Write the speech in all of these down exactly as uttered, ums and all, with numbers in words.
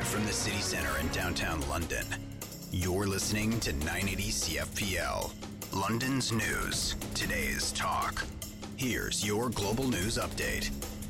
Live from the city centre in downtown London, you're listening to nine eighty C F P L, London's news, today's talk. Here's your global news update.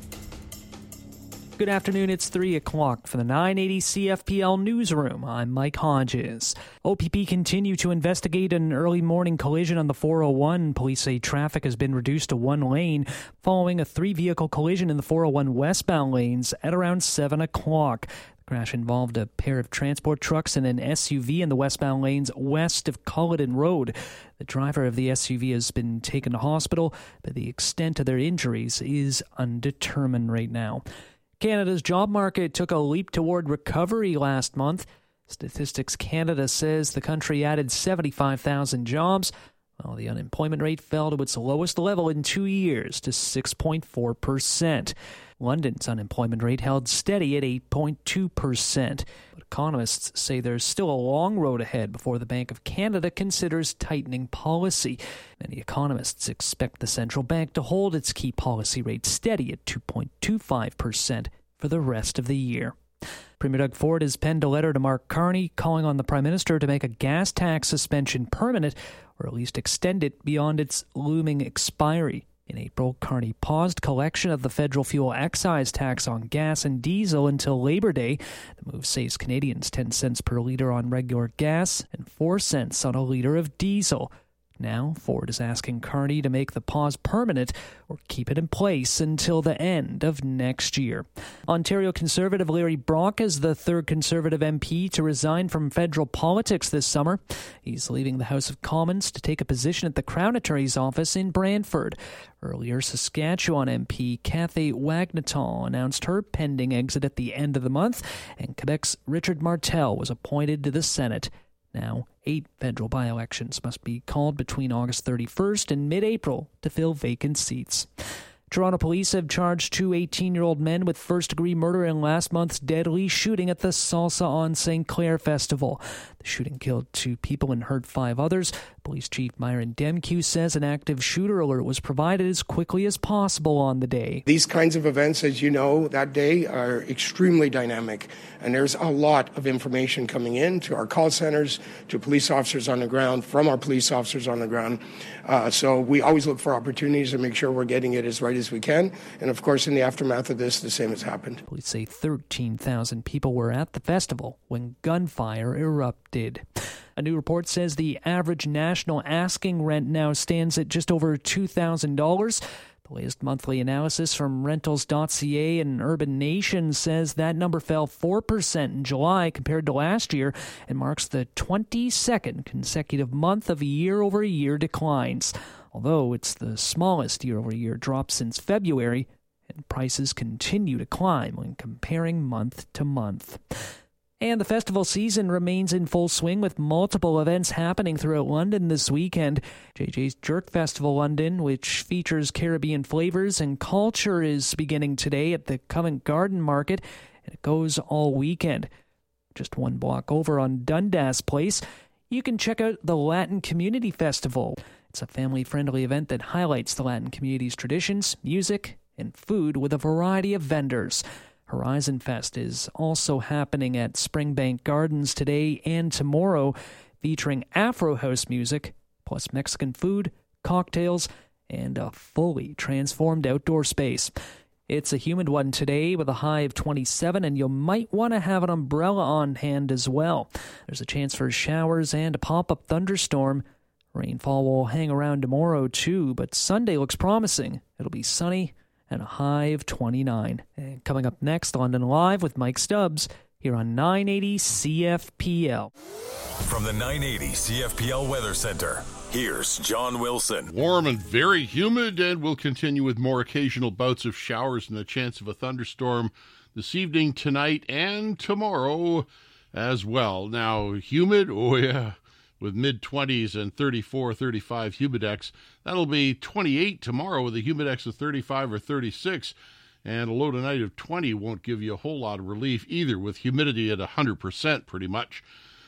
Good afternoon, it's three o'clock for the nine eighty C F P L newsroom. I'm Mike Hodges. O P P continue to investigate an early morning collision on the four oh one. Police say traffic has been reduced to one lane following a three-vehicle collision in the four oh one westbound lanes at around seven o'clock. The crash involved a pair of transport trucks and an S U V in the westbound lanes west of Culloden Road. The driver of the S U V has been taken to hospital, but the extent of their injuries is undetermined right now. Canada's job market took a leap toward recovery last month. Statistics Canada says the country added seventy-five thousand jobs, while the unemployment rate fell to its lowest level in two years to six point four percent. London's unemployment rate held steady at eight point two percent. But economists say there's still a long road ahead before the Bank of Canada considers tightening policy. Many economists expect the central bank to hold its key policy rate steady at two point two five percent for the rest of the year. Premier Doug Ford has penned a letter to Mark Carney calling on the Prime Minister to make a gas tax suspension permanent, or at least extend it beyond its looming expiry. In April, Carney paused collection of the federal fuel excise tax on gas and diesel until Labor Day. The move saves Canadians ten cents per litre on regular gas and four cents on a litre of diesel. Now, Ford is asking Carney to make the pause permanent or keep it in place until the end of next year. Ontario Conservative Larry Brock is the third Conservative M P to resign from federal politics this summer. He's leaving the House of Commons to take a position at the Crown Attorney's office in Brantford. Earlier, Saskatchewan M P Cathay Wagnetal announced her pending exit at the end of the month, and Quebec's Richard Martel was appointed to the Senate. Now, eight federal by-elections must be called between August thirty-first and mid-April to fill vacant seats. Toronto police have charged two eighteen-year-old men with first-degree murder in last month's deadly shooting at the Salsa on Saint Clair Festival. The shooting killed two people and hurt five others. Police Chief Myron Demkew says an active shooter alert was provided as quickly as possible on the day. These kinds of events, as you know, that day are extremely dynamic, and there's a lot of information coming in to our call centers, to police officers on the ground, from our police officers on the ground. Uh, so we always look for opportunities to make sure we're getting it as right as we can. And of course, in the aftermath of this, the same has happened. Police say thirteen thousand people were at the festival when gunfire erupted. A new report says the average national asking rent now stands at just over two thousand dollars. The latest monthly analysis from rentals dot c a and Urban Nation says that number fell four percent in July compared to last year and marks the twenty-second consecutive month of year-over-year declines. Although it's the smallest year-over-year drop since February, and prices continue to climb when comparing month to month. And the festival season remains in full swing with multiple events happening throughout London this weekend. J J's Jerk Festival London, which features Caribbean flavors and culture, is beginning today at the Covent Garden Market, and it goes all weekend. Just one block over on Dundas Place, you can check out the Latin Community Festival. It's a family-friendly event that highlights the Latin community's traditions, music, and food with a variety of vendors. Horizon Fest is also happening at Springbank Gardens today and tomorrow, featuring Afro house music, plus Mexican food, cocktails, and a fully transformed outdoor space. It's a humid one today with a high of twenty-seven, and you might want to have an umbrella on hand as well. There's a chance for showers and a pop-up thunderstorm. Rainfall will hang around tomorrow too, but Sunday looks promising. It'll be sunny and a high of twenty-nine. And coming up next, London Live with Mike Stubbs here on nine eighty C F P L. From the nine eighty C F P L Weather Center, here's John Wilson. Warm and very humid, and we'll continue with more occasional bouts of showers and a chance of a thunderstorm this evening, tonight, and tomorrow as well. Now, humid, oh yeah, with mid-twenties and thirty-four, thirty-five humidex. That'll be twenty-eight tomorrow with a humidex of thirty-five or thirty-six, and a low tonight of twenty won't give you a whole lot of relief either, with humidity at one hundred percent pretty much.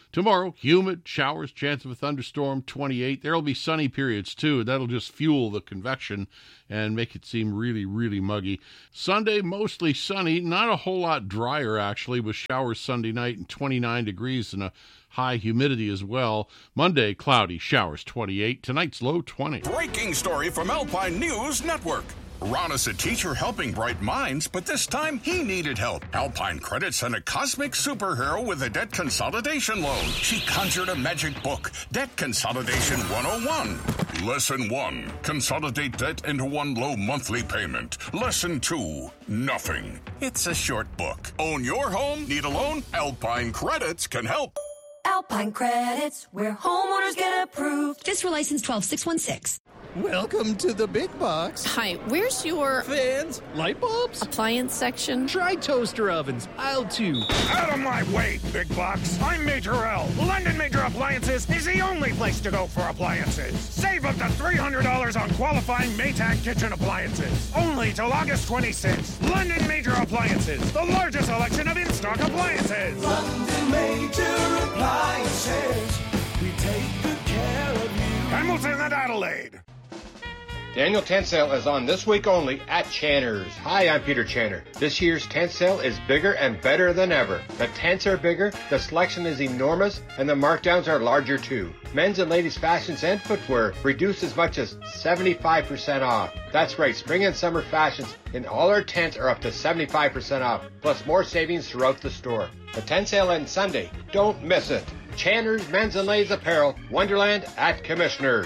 Tomorrow, humid, showers, chance of a thunderstorm, twenty-eight. There will be sunny periods, too. That'll just fuel the convection and make it seem really, really muggy. Sunday, mostly sunny. Not a whole lot drier, actually, with showers Sunday night and twenty-nine degrees and a high humidity as well. Monday, cloudy, showers, twenty-eight. Tonight's low, twenty. Breaking story from Alpine News Network. Ron is a teacher helping bright minds, but this time he needed help. Alpine Credit sent a cosmic superhero with a debt consolidation loan. She conjured a magic book, Debt Consolidation one oh one. Lesson one, consolidate debt into one low monthly payment. Lesson two, nothing. It's a short book. Own your home? Need a loan? Alpine Credits can help. Alpine Credits, where homeowners get approved. Fiscal license twelve six one six. Welcome to the big box. Hi, where's your... Fans, light bulbs, appliance section? Try toaster ovens, aisle two. Out of my way, big box. I'm Major L. London Major Appliances is the only place to go for appliances. Save up to three hundred dollars on qualifying Maytag kitchen appliances. Only till August twenty-sixth. London Major Appliances, the largest selection of in-stock appliances. London Major Appliances, we take good care of you. Hamilton and Adelaide. The annual tent sale is on this week only at Channer's. Hi, I'm Peter Channer. This year's tent sale is bigger and better than ever. The tents are bigger, the selection is enormous, and the markdowns are larger too. Men's and ladies' fashions and footwear reduced as much as seventy-five percent off. That's right, spring and summer fashions in all our tents are up to seventy-five percent off, plus more savings throughout the store. The tent sale ends Sunday. Don't miss it. Channer's Men's and Ladies Apparel, Wonderland at Commissioners.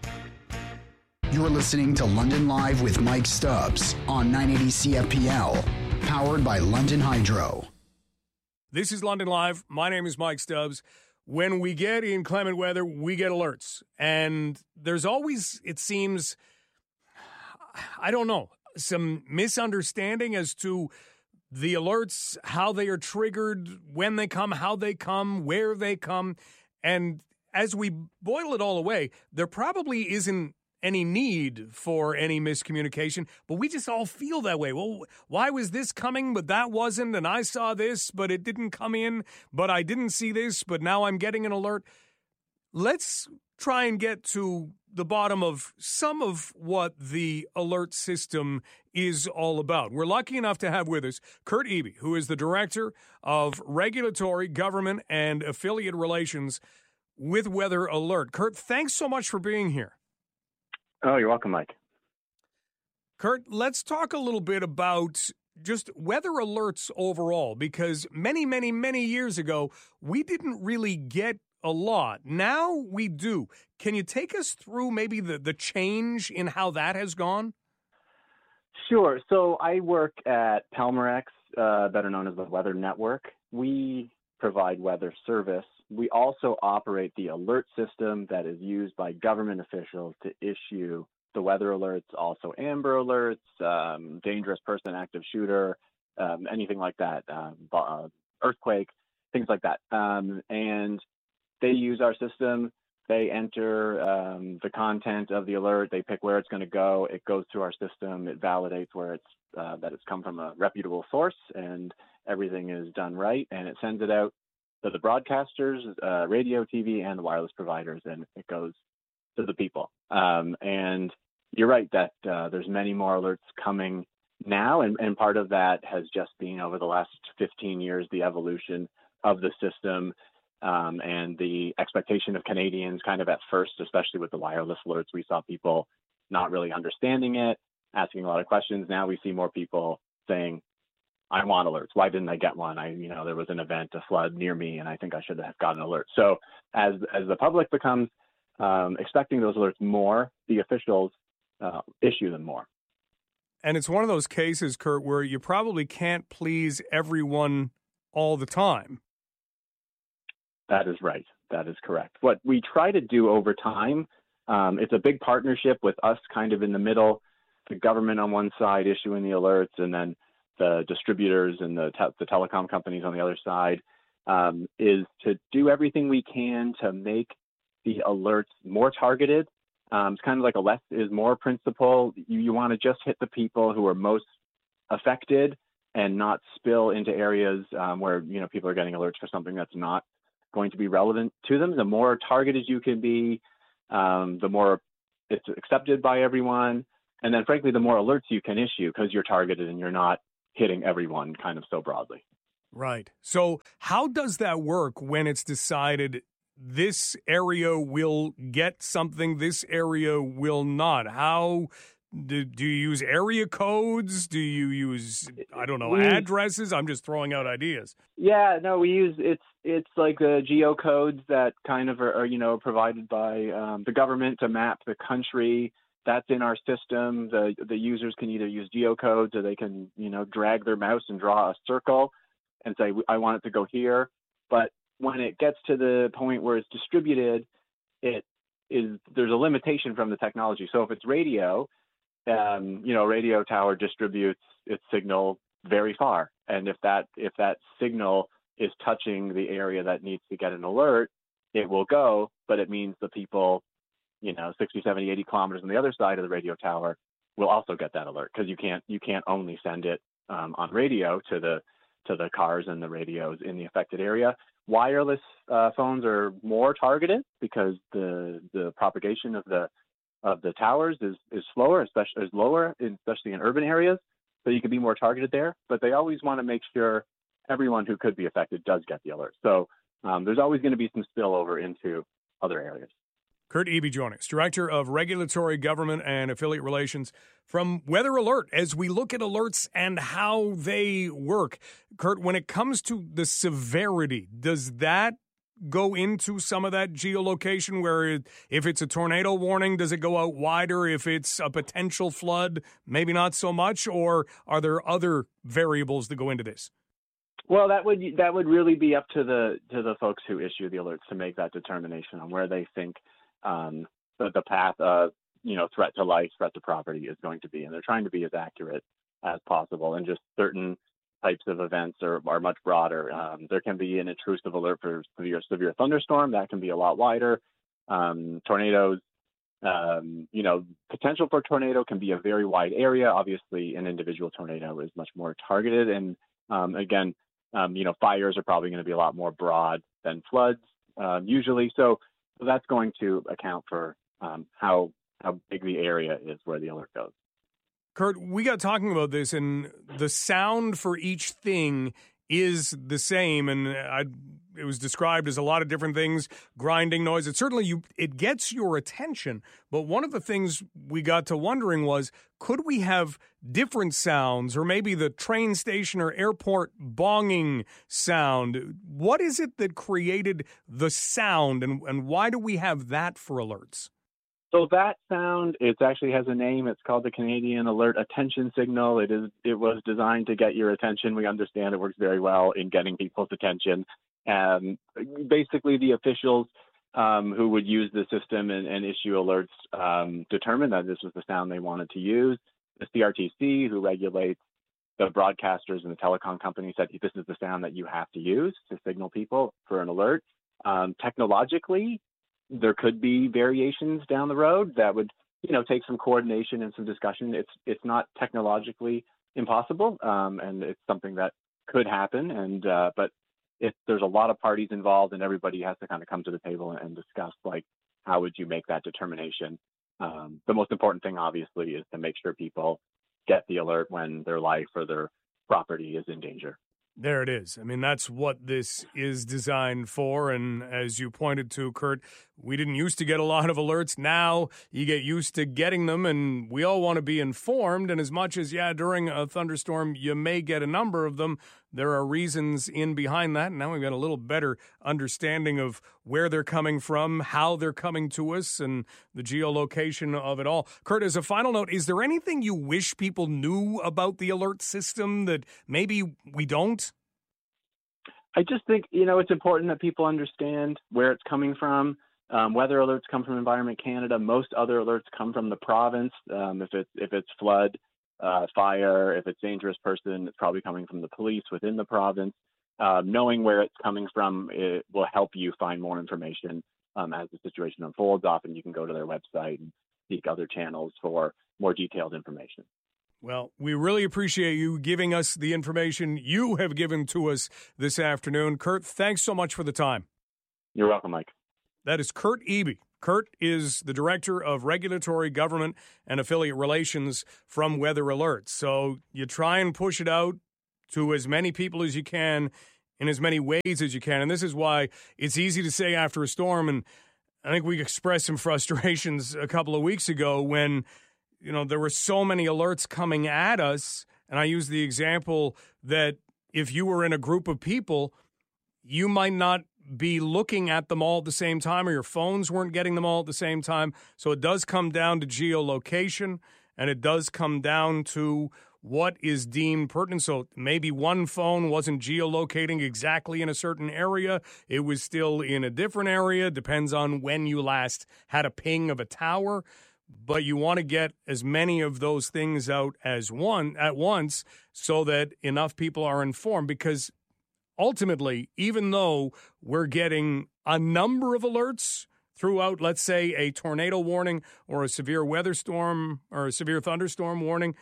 You're listening to London Live with Mike Stubbs on nine eighty C F P L, powered by London Hydro. This is London Live. My name is Mike Stubbs. When we get inclement weather, we get alerts. And there's always, it seems, I don't know, some misunderstanding as to the alerts, how they are triggered, when they come, how they come, where they come. And as we boil it all away, there probably isn't any need for any miscommunication, but we just all feel that way. Well, why was this coming, but that wasn't, and I saw this, but it didn't come in, but I didn't see this, but now I'm getting an alert. Let's try and get to the bottom of some of what the alert system is all about. We're lucky enough to have with us Kurt Eby, who is the Director of Regulatory, Government, and Affiliate Relations with Weather Alert. Kurt, thanks so much for being here. Oh, you're welcome, Mike. Kurt, let's talk a little bit about just weather alerts overall, because many, many, many years ago, we didn't really get a lot. Now we do. Can you take us through maybe the, the change in how that has gone? Sure. So I work at Pelmerex, uh, better known as the Weather Network. We provide weather service. We also operate the alert system that is used by government officials to issue the weather alerts, also Amber Alerts, um, dangerous person, active shooter, um, anything like that, um, uh, earthquake, things like that. Um, and they use our system. They enter um, the content of the alert. They pick where it's going to go. It goes through our system. It validates where it's uh, that it's come from a reputable source, and everything is done right. And it sends it out to the broadcasters, uh, radio, T V, and the wireless providers, and it goes to the people. Um, and you're right that uh, there's many more alerts coming now, and, and part of that has just been over the last fifteen years, the evolution of the system um, and the expectation of Canadians kind of at first, especially with the wireless alerts, we saw people not really understanding it, asking a lot of questions. Now we see more people saying, I want alerts. Why didn't I get one? I, you know, there was an event, a flood near me, and I think I should have gotten an alert. So as as the public becomes um, expecting those alerts more, the officials uh, issue them more. And it's one of those cases, Kurt, where you probably can't please everyone all the time. That is right. That is correct. What we try to do over time, um, it's a big partnership with us kind of in the middle, the government on one side issuing the alerts, and then the distributors and the, te- the telecom companies on the other side, um, is to do everything we can to make the alerts more targeted. Um, it's kind of like a less is more principle. You, you want to just hit the people who are most affected and not spill into areas um, where, you know, people are getting alerts for something that's not going to be relevant to them. The more targeted you can be, um, the more it's accepted by everyone. And then, frankly, the more alerts you can issue because you're targeted and you're not hitting everyone kind of so broadly. Right. So how does that work when it's decided this area will get something, this area will not? How do, do you use area codes? Do you use, I don't know, we, addresses? I'm just throwing out ideas. Yeah, no, we use, it's it's like the geocodes that kind of are, are you know, provided by um, the government to map the country. That's in our system. The the users can either use geocodes or they can, you know, drag their mouse and draw a circle and say, I want it to go here. But when it gets to the point where it's distributed, it is there's a limitation from the technology. So if it's radio, um, you know, radio tower distributes its signal very far. And if that if that signal is touching the area that needs to get an alert, it will go, but it means the people, you know, sixty, seventy, eighty kilometers on the other side of the radio tower will also get that alert because you can't you can't only send it um, on radio to the to the cars and the radios in the affected area. Wireless uh, phones are more targeted because the the propagation of the of the towers is is slower, especially is lower, especially in urban areas. So you can be more targeted there. But they always want to make sure everyone who could be affected does get the alert. So um, there's always going to be some spillover into other areas. Kurt Eby joining us, Director of Regulatory Government and Affiliate Relations from Weather Alert. As we look at alerts and how they work, Kurt, when it comes to the severity, does that go into some of that geolocation where it, if it's a tornado warning, does it go out wider? If it's a potential flood, maybe not so much? Or are there other variables that go into this? Well, that would that would really be up to the to the folks who issue the alerts to make that determination on where they think um, the, the path of, you know, threat to life, threat to property is going to be. And they're trying to be as accurate as possible. And just certain types of events are, are much broader. Um, there can be an intrusive alert for severe, severe thunderstorm. That can be a lot wider. Um, tornadoes, um, you know, potential for tornado can be a very wide area. Obviously, an individual tornado is much more targeted. And um, again, um, you know, fires are probably going to be a lot more broad than floods um, usually. So, so that's going to account for um, how how big the area is where the alert goes. Kurt, we got talking about this, and the sound for each thing is the same, and I, it was described as a lot of different things, grinding noise. It certainly you it gets your attention, but one of the things we got to wondering was, could we have different sounds, or maybe the train station or airport bonging sound? What is it that created the sound, and, and why do we have that for alerts? So that sound, it actually has a name. It's called the Canadian Alert Attention Signal. It is. It was designed to get your attention. We understand it works very well in getting people's attention. And basically, the officials um, who would use the system and, and issue alerts um, determined that this was the sound they wanted to use. The C R T C, who regulates the broadcasters and the telecom companies, said this is the sound that you have to use to signal people for an alert. Um, technologically, there could be variations down the road that would, you know, take some coordination and some discussion. It's it's not technologically impossible, um, and it's something that could happen. And uh, but if there's a lot of parties involved, and everybody has to kind of come to the table and discuss, like, how would you make that determination? Um, the most important thing, obviously, is to make sure people get the alert when their life or their property is in danger. There it is. I mean, that's what this is designed for. And as you pointed to, Kurt, we didn't used to get a lot of alerts. Now you get used to getting them, and we all want to be informed. And as much as, yeah, during a thunderstorm, you may get a number of them, there are reasons in behind that. And now we've got a little better understanding of where they're coming from, how they're coming to us, and the geolocation of it all. Kurt, as a final note, is there anything you wish people knew about the alert system that maybe we don't? I just think, you know, it's important that people understand where it's coming from. Um, weather alerts come from Environment Canada. Most other alerts come from the province. Um, if it's if it's flood, uh, fire, if it's dangerous person, it's probably coming from the police within the province. Uh, knowing where it's coming from, it will help you find more information um, as the situation unfolds. Often you can go to their website and seek other channels for more detailed information. Well, we really appreciate you giving us the information you have given to us this afternoon. Kurt, thanks so much for the time. You're welcome, Mike. That is Kurt Eby. Kurt is the Director of Regulatory Government and Affiliate Relations from Weather Alerts. So you try and push it out to as many people as you can in as many ways as you can. And this is why it's easy to say after a storm, and I think we expressed some frustrations a couple of weeks ago when, you know, there were so many alerts coming at us. And I use the example that if you were in a group of people, you might not be looking at them all at the same time, or your phones weren't getting them all at the same time. So it does come down to geolocation, and it does come down to what is deemed pertinent. So maybe one phone wasn't geolocating exactly in a certain area. It was still in a different area. Depends on when you last had a ping of a tower. But you want to get as many of those things out as one at once so that enough people are informed, because ultimately, even though we're getting a number of alerts throughout, let's say, a tornado warning or a severe weather storm or a severe thunderstorm warning,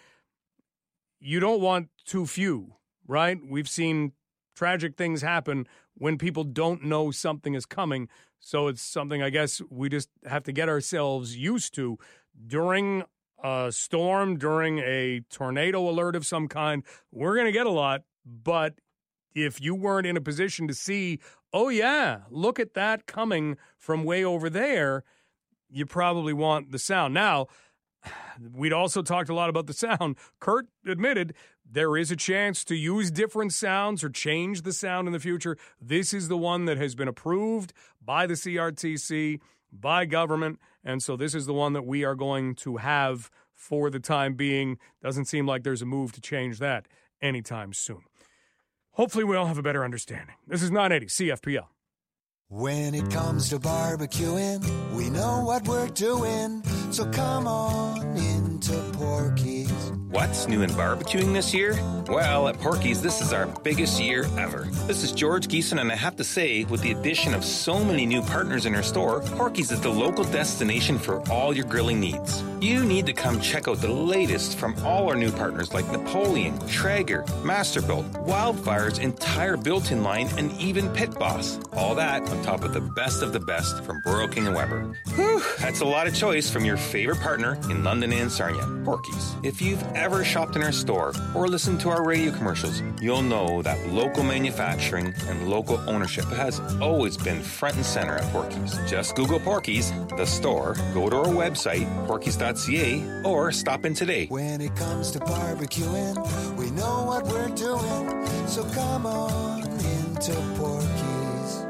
you don't want too few, right? We've seen tragic things happen when people don't know something is coming. So it's something I guess we just have to get ourselves used to. During a storm, during a tornado alert of some kind, we're going to get a lot, but if you weren't in a position to see, oh, yeah, look at that coming from way over there, you probably want the sound. Now, we'd also talked a lot about the sound. Kurt admitted there is a chance to use different sounds or change the sound in the future. This is the one that has been approved by the C R T C, by government, and so this is the one that we are going to have for the time being. Doesn't seem like there's a move to change that anytime soon. Hopefully we all have a better understanding. This is nine eighty C F P L. When it comes to barbecuing, we know what we're doing. So come on into Porky's. What's new in barbecuing this year? Well, at Porky's, this is our biggest year ever. This is George Geeson, and I have to say, with the addition of so many new partners in our store, Porky's is the local destination for all your grilling needs. You need to come check out the latest from all our new partners like Napoleon, Traeger, Masterbuilt, Wildfire's entire built-in line, and even Pit Boss. All that on top of the best of the best from Burrow King and Weber. Whew, that's a lot of choice from your favorite partner in London and Sarnia, Porky's. If you've ever shopped in our store or listened to our radio commercials, you'll know that local manufacturing and local ownership has always been front and center at Porky's. Just Google Porky's, the store, go to our website, porkys dot c a, or stop in today. When it comes to barbecuing, we know what we're doing. So come on into Porky's.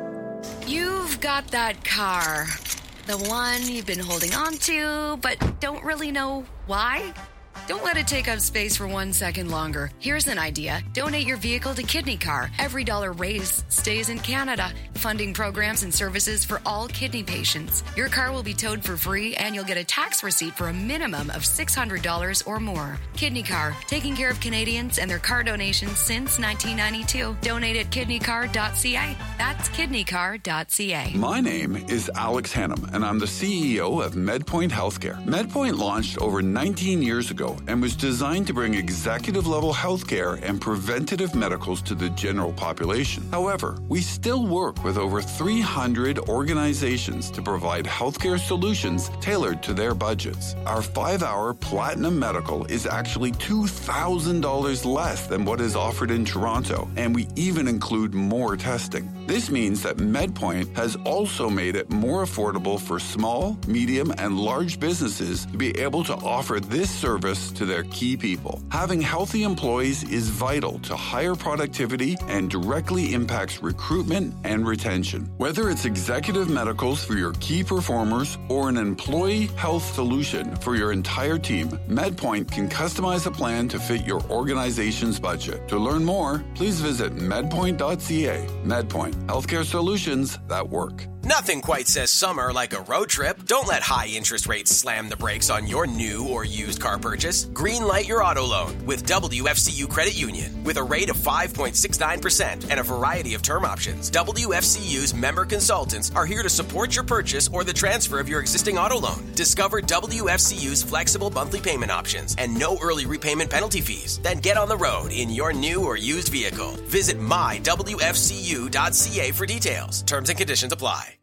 You've got that car, the one you've been holding on to, but don't really know why? Don't let it take up space for one second longer. Here's an idea. Donate your vehicle to Kidney Car. Every dollar raised stays in Canada, funding programs and services for all kidney patients. Your car will be towed for free, and you'll get a tax receipt for a minimum of six hundred dollars or more. Kidney Car, taking care of Canadians and their car donations since nineteen ninety-two. Donate at kidney car dot c a. That's kidney car dot c a. My name is Alex Hannum, and I'm the C E O of MedPoint Healthcare. MedPoint launched over nineteen years ago and was designed to bring executive-level healthcare and preventative medicals to the general population. However, we still work with over three hundred organizations to provide healthcare solutions tailored to their budgets. Our five-hour Platinum Medical is actually two thousand dollars less than what is offered in Toronto, and we even include more testing. This means that MedPoint has also made it more affordable for small, medium, and large businesses to be able to offer this service to their key people. Having healthy employees is vital to higher productivity and directly impacts recruitment and retention. Whether it's executive medicals for your key performers or an employee health solution for your entire team, MedPoint can customize a plan to fit your organization's budget. To learn more, please visit medpoint dot c a. MedPoint, healthcare solutions that work. Nothing quite says summer like a road trip. Don't let high interest rates slam the brakes on your new or used car purchase. Greenlight your auto loan with W F C U Credit Union. With a rate of five point six nine percent and a variety of term options, W F C U's member consultants are here to support your purchase or the transfer of your existing auto loan. Discover W F C U's flexible monthly payment options and no early repayment penalty fees. Then get on the road in your new or used vehicle. Visit my w f c u dot c a for details. Terms and conditions apply.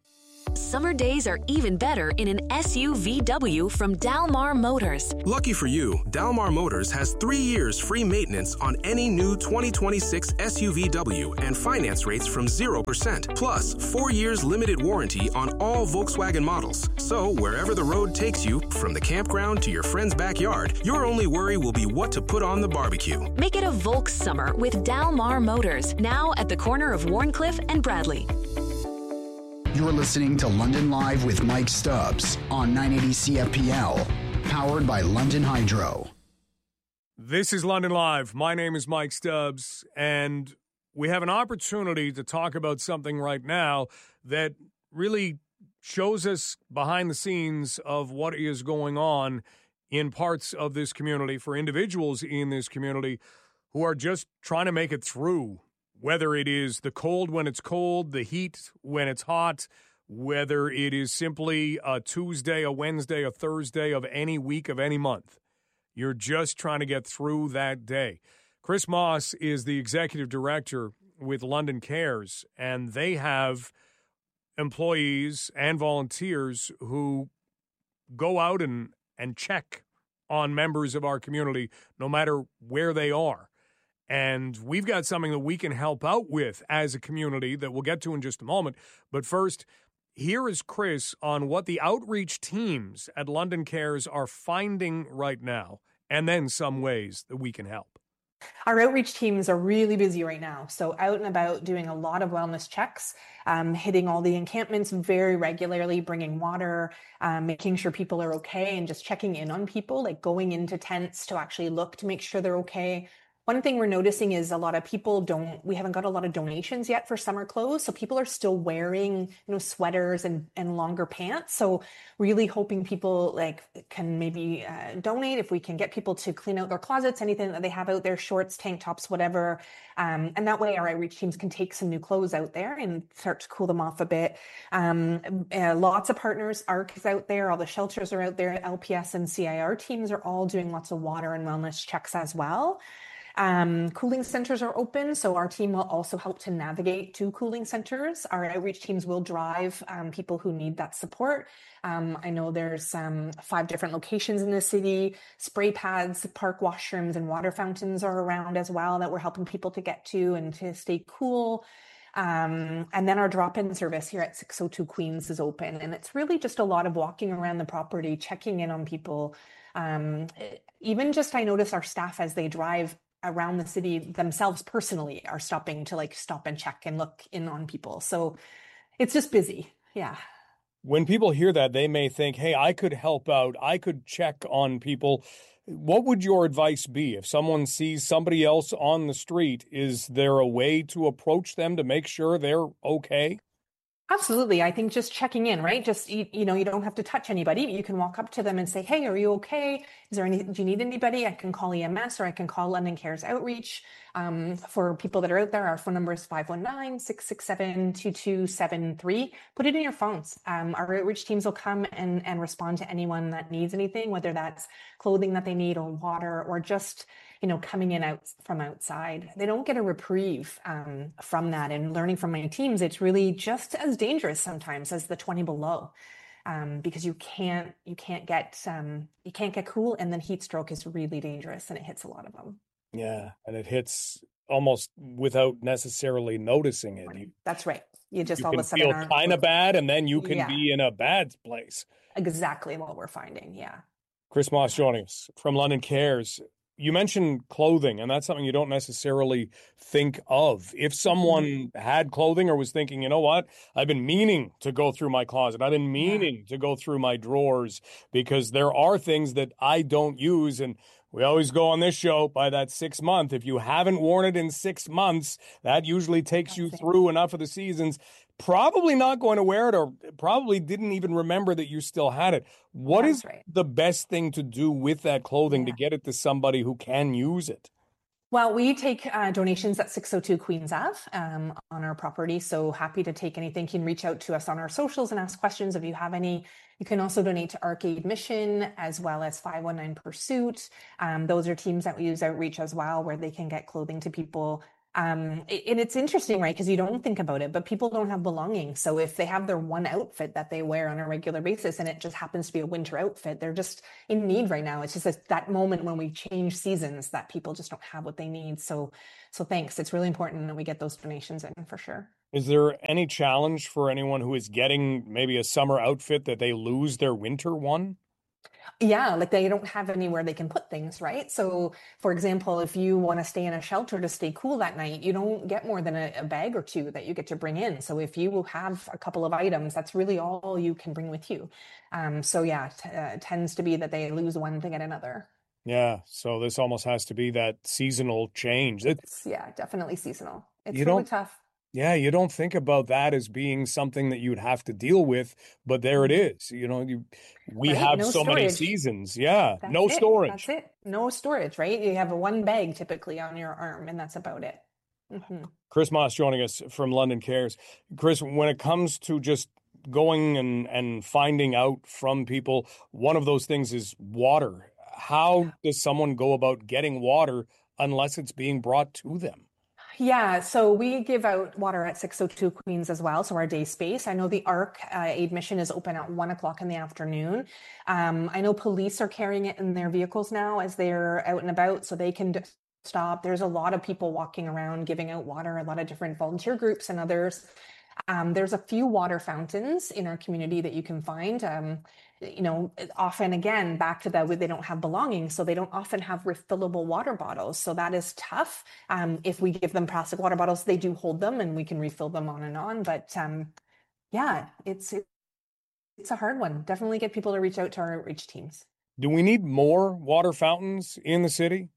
summer days are even better in an S U V W from Dalmar Motors. Lucky for you, Dalmar Motors has three years free maintenance on any new twenty twenty-six S U V W and finance rates from zero percent. Plus, four years limited warranty on all Volkswagen models. So, wherever the road takes you, from the campground to your friend's backyard, your only worry will be what to put on the barbecue. Make it a Volks summer with Dalmar Motors, now at the corner of Warncliffe and Bradley. You're listening to London Live with Mike Stubbs on nine eighty C F P L, powered by London Hydro. This is London Live. My name is Mike Stubbs, and we have an opportunity to talk about something right now that really shows us behind the scenes of what is going on in parts of this community for individuals in this community who are just trying to make it through. Whether it is the cold when it's cold, the heat when it's hot, whether it is simply a Tuesday, a Wednesday, a Thursday of any week of any month. You're just trying to get through that day. Chris Moss is the executive director with London Cares, and they have employees and volunteers who go out and, and check on members of our community no matter where they are. And we've got something that we can help out with as a community that we'll get to in just a moment. But first, here is Chris on what the outreach teams at London Cares are finding right now, and then some ways that we can help. Our outreach teams are really busy right now. So out and about doing a lot of wellness checks, um, hitting all the encampments very regularly, bringing water, um, making sure people are okay, and just checking in on people, like going into tents to actually look to make sure they're okay. One thing we're noticing is a lot of people don't, we haven't got a lot of donations yet for summer clothes. So people are still wearing, you know, sweaters and, and longer pants. So really hoping people like can maybe uh, donate if we can get people to clean out their closets, anything that they have out there, shorts, tank tops, whatever. Um, and that way our outreach teams can take some new clothes out there and start to cool them off a bit. Um, uh, lots of partners, A R C is out there, all the shelters are out there, L P S and C I R teams are all doing lots of water and wellness checks as well. Um, cooling centers are open, so our team will also help to navigate to cooling centers. Our outreach teams will drive um, people who need that support. Um, I know there's um, five different locations in the city. Spray pads, park washrooms, and water fountains are around as well that we're helping people to get to and to stay cool. Um, and then our drop-in service here at six oh two Queens is open. And it's really just a lot of walking around the property, checking in on people. Um, even just, I notice our staff as they drive around the city themselves personally are stopping to like stop and check and look in on people. So it's just busy. Yeah. When people hear that, they may think, hey, I could help out. I could check on people. What would your advice be if someone sees somebody else on the street? Is there a way to approach them to make sure they're okay? Absolutely. I think just checking in, right? Just, you, you know, you don't have to touch anybody. You can walk up to them and say, hey, are you okay? Is there any, do you need anybody? I can call E M S or I can call London Cares Outreach. Um, for people that are out there, our phone number is five one nine, six six seven, two two seven three. Put it in your phones. Um, our outreach teams will come and, and respond to anyone that needs anything, whether that's clothing that they need or water or just, you know, coming in out from outside. They don't get a reprieve um, from that. And learning from my teams, it's really just as dangerous sometimes as the twenty below, um, because you can't you can't get um, you can't get cool, and then heat stroke is really dangerous, and it hits a lot of them. Yeah, and it hits almost without necessarily noticing it. You, That's right. You just you all can of a sudden feel are kind of bad, and then you can Yeah. be in a bad place. Exactly what we're finding. Yeah. Chris Moss joining us from London Cares. You mentioned clothing, and that's something you don't necessarily think of. If someone had clothing or was thinking, you know what, I've been meaning to go through my closet. I've been meaning to go through my drawers because there are things that I don't use. And we always go on this show by that six month. If you haven't worn it in six months, that usually takes you through enough of the seasons. Probably not going to wear it, or probably didn't even remember that you still had it. What That's is right. the best thing to do with that clothing to get it to somebody who can use it? Well, we take uh, donations at six oh two Queens Ave um, on our property. So happy to take anything. You can reach out to us on our socials and ask questions if you have any. You can also donate to Arcade Mission as well as five one nine Pursuit. Um, those are teams that we use outreach as well, where they can get clothing to people Um, and it's interesting, right? Because you don't think about it, but people don't have belongings. So if they have their one outfit that they wear on a regular basis and it just happens to be a winter outfit, they're just in need right now. It's just a, that moment when we change seasons that people just don't have what they need. So, so thanks. It's really important that we get those donations in for sure. Is there any challenge for anyone who is getting maybe a summer outfit that they lose their winter one? Yeah, like they don't have anywhere they can put things, right? So, for example, if you want to stay in a shelter to stay cool that night, you don't get more than a, a bag or two that you get to bring in. So if you have a couple of items, that's really all you can bring with you. Um, so yeah, t- uh, it tends to be that they lose one to get another. Yeah, so this almost has to be that seasonal change. It, It's, yeah, definitely seasonal. It's You really don't- tough. yeah, you don't think about that as being something that you'd have to deal with, but there it is. You know, you we Right, have no so many storage. seasons. Yeah, That's no it. storage. That's it. No storage, right? You have a one bag typically on your arm, and that's about it. hmm Chris Moss joining us from London Cares. Chris, when it comes to just going and, and finding out from people, one of those things is water. How does someone go about getting water unless it's being brought to them? Yeah, so we give out water at six oh two Queens as well, so our day space. I know the ARC uh, aid mission is open at one o'clock in the afternoon. Um, I know police are carrying it in their vehicles now as they're out and about, so they can d- stop. There's a lot of people walking around giving out water, a lot of different volunteer groups and others. Um, there's a few water fountains in our community that you can find. Um, you know, often again, back to that, they don't have belongings, so they don't often have refillable water bottles. So that is tough. Um, if we give them plastic water bottles, they do hold them and we can refill them on and on. But um, yeah, it's it, it's a hard one. Definitely get people to reach out to our outreach teams. Do we need more water fountains in the city?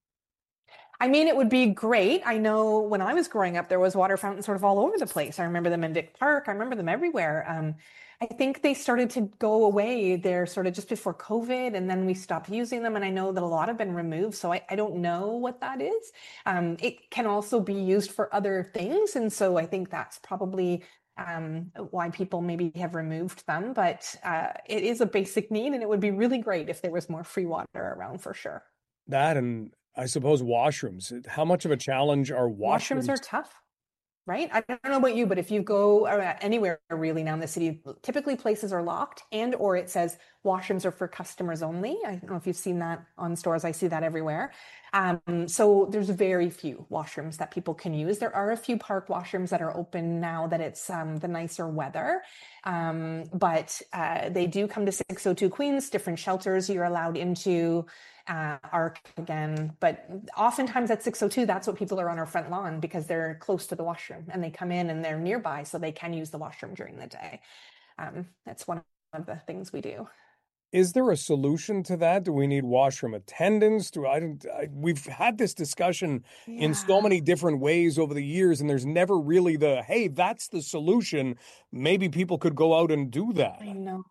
I mean, it would be great. I know when I was growing up, there was water fountains sort of all over the place. I remember them in Vic Park. I remember them everywhere. Um, I think they started to go away there sort of just before COVID, and then we stopped using them. And I know that a lot have been removed, so I, I don't know what that is. Um, it can also be used for other things. And so I think that's probably um, why people maybe have removed them. But uh, it is a basic need, and it would be really great if there was more free water around for sure. That and I suppose washrooms. How much of a challenge are washrooms? Washrooms are tough, right? I don't know about you, but if you go uh, anywhere really now in the city, typically places are locked and or it says washrooms are for customers only. I don't know if you've seen that on stores. I see that everywhere. Um, so there's very few washrooms that people can use. There are a few park washrooms that are open now that it's um, the nicer weather. Um, but uh, they do come to six oh two Queens, different shelters you're allowed into. Uh, ARC again, but oftentimes at six oh two, that's what people are on our front lawn because they're close to the washroom and they come in and they're nearby so they can use the washroom during the day. Um, that's one of the things we do. Is there a solution to that? Do we need washroom attendants? Do I, I we've had this discussion Yeah. in so many different ways over the years, and there's never really the, hey, that's the solution. Maybe people could go out and do that. I know.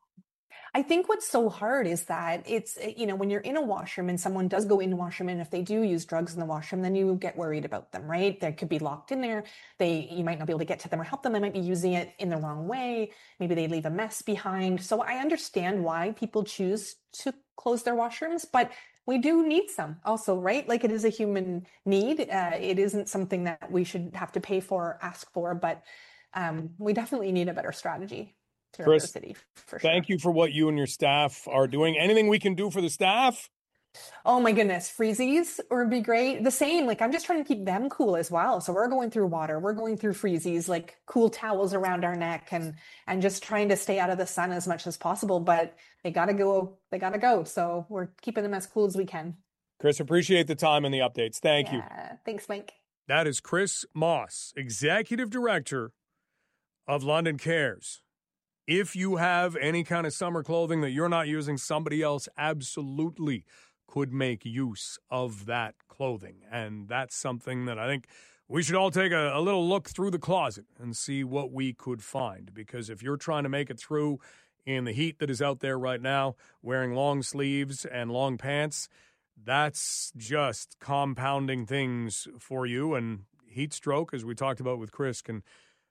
I think what's so hard is that it's, you know, when you're in a washroom and someone does go in the washroom, and if they do use drugs in the washroom, then you get worried about them, right? They could be locked in there. They, you might not be able to get to them or help them. They might be using it in the wrong way. Maybe they leave a mess behind. So I understand why people choose to close their washrooms, but we do need some also, right? Like it is a human need. Uh, it isn't something that we should have to pay for or ask for, but um, we definitely need a better strategy. Chris, the city, for thank sure. you for what you and your staff are doing. Anything we can do for the staff? Oh my goodness, freezies would be great. The same, like I'm just trying to keep them cool as well. So we're going through water, we're going through freezies, like cool towels around our neck, and and just trying to stay out of the sun as much as possible. But they gotta go, they gotta go. So we're keeping them as cool as we can. Chris, appreciate the time and the updates. Thank you. Yeah, thanks, Mike. That is Chris Moss, Executive Director of London Cares. If you have any kind of summer clothing that you're not using, somebody else absolutely could make use of that clothing. And that's something that I think we should all take a, a little look through the closet and see what we could find. Because if you're trying to make it through in the heat that is out there right now, wearing long sleeves and long pants, that's just compounding things for you. And heat stroke, as we talked about with Chris, can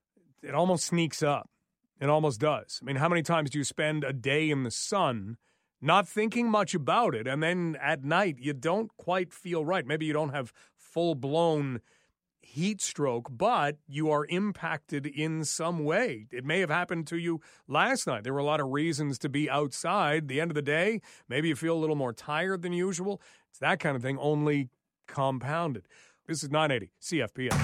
it almost sneaks up. It almost does. I mean, how many times do you spend a day in the sun not thinking much about it, and then at night you don't quite feel right? Maybe you don't have full-blown heat stroke, but you are impacted in some way. It may have happened to you last night. There were a lot of reasons to be outside. At the end of the day, maybe you feel a little more tired than usual. It's that kind of thing, only compounded. This is nine eighty C F P L.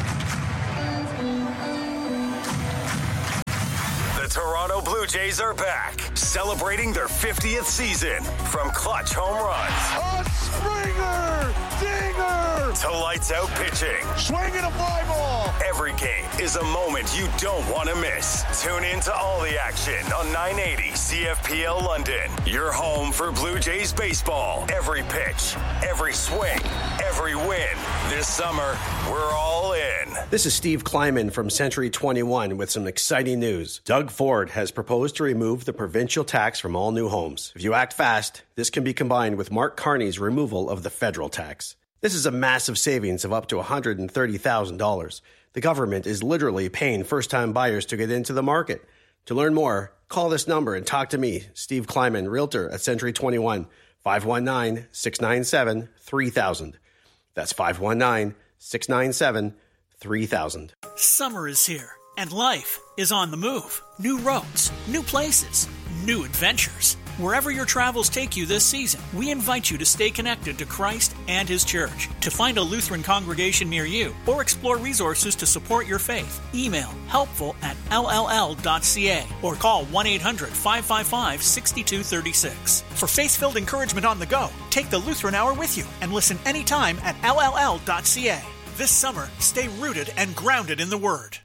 The Toronto Blue Jays are back, celebrating their fiftieth season. From clutch home runs, a Springer, dinger, to lights out pitching, swinging a fly ball. Every game is a moment you don't want to miss. Tune in to all the action on nine eighty C F P L London. Your home for Blue Jays baseball. Every pitch, every swing, every win. This summer, we're all in. This is Steve Kleiman from Century twenty-one with some exciting news. Doug Ford has proposed to remove the provincial tax from all new homes. If you act fast, this can be combined with Mark Carney's removal of the federal tax. This is a massive savings of up to one hundred thirty thousand dollars. The government is literally paying first-time buyers to get into the market. To learn more, call this number and talk to me, Steve Kleiman, Realtor at Century twenty-one, five one nine, six nine seven, three thousand. That's five one nine, six nine seven, three thousand. Summer is here, and life is on the move. New roads, new places, new adventures. Wherever your travels take you this season, we invite you to stay connected to Christ and His Church. To find a Lutheran congregation near you or explore resources to support your faith, email helpful at l l l dot c a or call one eight hundred, five five five, six two three six. For faith-filled encouragement on the go, take the Lutheran Hour with you and listen anytime at l l l dot c a. This summer, stay rooted and grounded in the Word.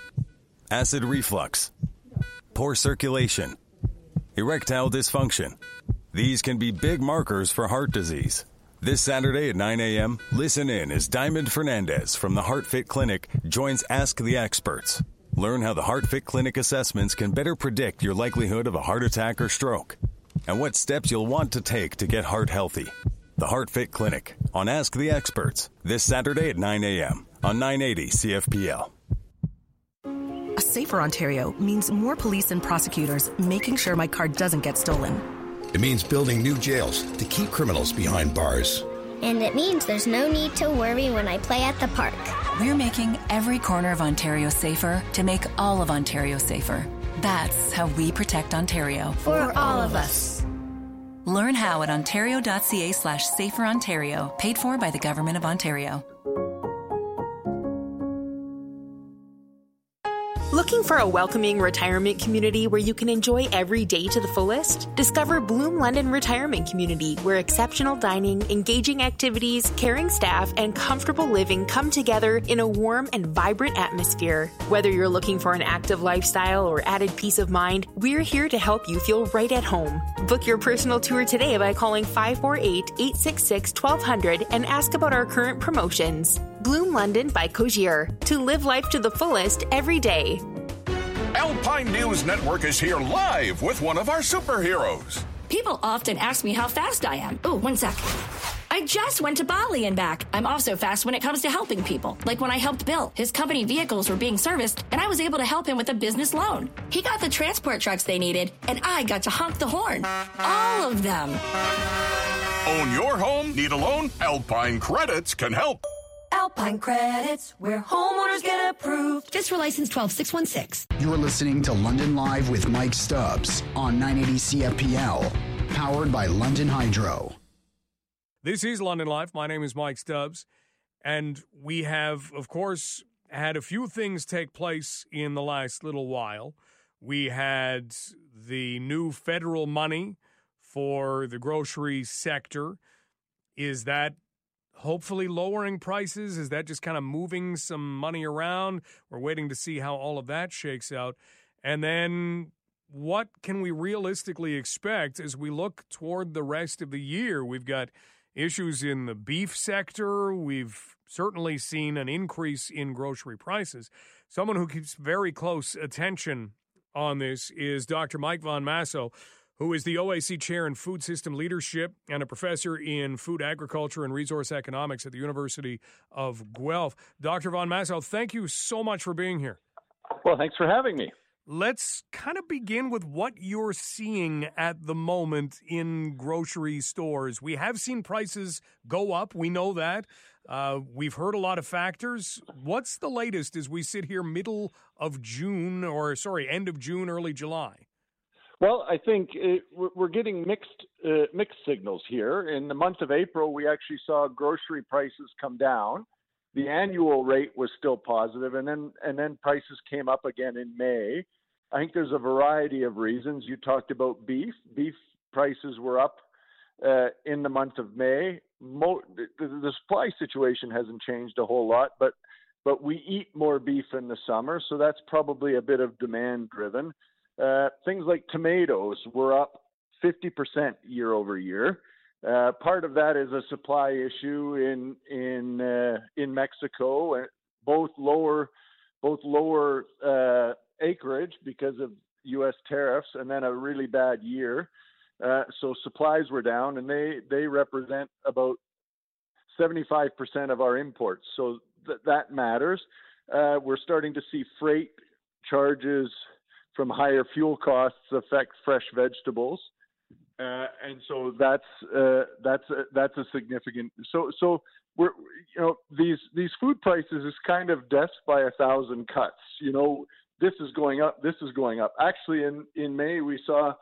Acid reflux, poor circulation, erectile dysfunction. These can be big markers for heart disease. This Saturday at nine a.m., listen in as Diamond Fernandez from the HeartFit Clinic joins Ask the Experts. Learn how the HeartFit Clinic assessments can better predict your likelihood of a heart attack or stroke, and what steps you'll want to take to get heart healthy. The HeartFit Clinic on Ask the Experts this Saturday at nine a.m. on nine eighty C F P L. A safer Ontario means more police and prosecutors making sure my car doesn't get stolen. It means building new jails to keep criminals behind bars. And it means there's no need to worry when I play at the park. We're making every corner of Ontario safer to make all of Ontario safer. That's how we protect Ontario. For all of us. Learn how at ontario.ca slash safer Ontario, paid for by the Government of Ontario. Looking for a welcoming retirement community where you can enjoy every day to the fullest? Discover Bloom London Retirement Community, where exceptional dining, engaging activities, caring staff, and comfortable living come together in a warm and vibrant atmosphere. Whether you're looking for an active lifestyle or added peace of mind, we're here to help you feel right at home. Book your personal tour today by calling five four eight, eight six six, one two zero zero and ask about our current promotions. Bloom London by Cogier. To live life to the fullest every day. Alpine News Network is here live with one of our superheroes. People often ask me how fast I am. Oh, one sec. I just went to Bali and back. I'm also fast when it comes to helping people. Like when I helped Bill. His company vehicles were being serviced, and I was able to help him with a business loan. He got the transport trucks they needed, and I got to honk the horn. All of them. Own your home? Need a loan? Alpine Credits can help. Alpine Credits, where homeowners get approved. Just for license twelve six one six. You're listening to London Live with Mike Stubbs on nine eighty C F P L, powered by London Hydro. This is London Live. My name is Mike Stubbs, and we have, of course, had a few things take place in the last little while. We had the new federal money for the grocery sector. Is that hopefully lowering prices? Is that just kind of moving some money around? We're waiting to see how all of that shakes out. And then what can we realistically expect as we look toward the rest of the year? We've got issues in the beef sector. We've certainly seen an increase in grocery prices. Someone who keeps very close attention on this is Doctor Mike Von Masso, who is the O A C Chair in Food System Leadership and a professor in Food Agriculture and Resource Economics at the University of Guelph. Doctor Von Masso, thank you so much for being here. Well, thanks for having me. let's kind of begin with what you're seeing at the moment in grocery stores. We have seen prices go up. We know that. Uh, we've heard a lot of factors. What's the latest as we sit here middle of June, or sorry, end of June, early July? Well, I think it, we're getting mixed uh, mixed signals here. In the month of April, we actually saw grocery prices come down. The annual rate was still positive, and then and then prices came up again in May. I think there's a variety of reasons. You talked about beef. Beef prices were up uh, in the month of May. Mo- the, the supply situation hasn't changed a whole lot, but but we eat more beef in the summer, so that's probably a bit of demand driven. Uh, things like tomatoes were up fifty percent year over year. Uh, part of that is a supply issue in in uh, in Mexico, uh, both lower both lower uh, acreage because of U S tariffs, and then a really bad year. Uh, so supplies were down, and they they represent about seventy-five percent of our imports. So th- that matters. Uh, we're starting to see freight charges from higher fuel costs affect fresh vegetables. Uh, and so that's uh, that's a, that's a significant. So so we're you know these these food prices is kind of death by a thousand cuts. You know this is going up. This is going up. Actually, in, in May we saw